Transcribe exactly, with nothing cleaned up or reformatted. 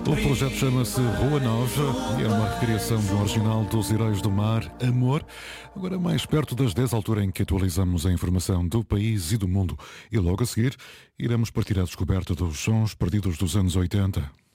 O projeto chama-se Rua Nova e é uma recriação de um original dos Heróis do Mar, Amor. Agora mais perto das dez, altura em que atualizamos a informação do país e do mundo. E logo a seguir, iremos partir à descoberta dos sons perdidos dos anos oitenta.